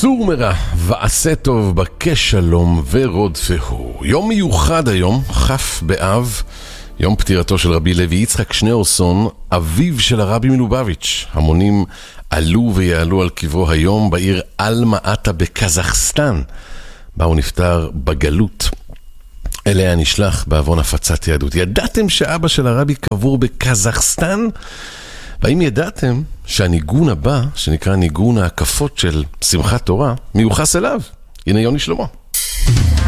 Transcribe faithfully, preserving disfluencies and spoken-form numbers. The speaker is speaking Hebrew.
סור מרע ועשה טוב, בקש שלום ורודפהו. יום מיוחד היום, כ' באב, יום פטירתו של רבי לוי יצחק שניאורסון, אביו של הרבי מלובביץ'. המונים עלו ויעלו על קברו היום בעיר אלמה-אטה בקזחסטן, בה הוא נפטר בגלות. אליה נשלח בעוון הפצת יהדות. ידעתם שאבא של הרבי קבור בקזחסטן? והאם ידעתם שהניגון הבא, שנקרא ניגון ההקפות של שמחת תורה, מיוחס אליו? הנה יוני שלמה.